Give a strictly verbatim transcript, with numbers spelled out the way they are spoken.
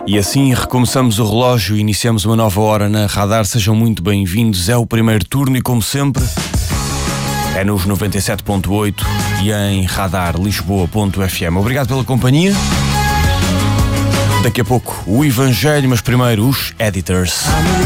E assim recomeçamos o relógio e iniciamos uma nova hora na Radar. Sejam muito bem-vindos. É o primeiro turno e, como sempre, é nos noventa e sete ponto oito e em radar lisboa ponto f m. Obrigado pela companhia. Daqui a pouco o Evangelho, mas primeiro os Editors.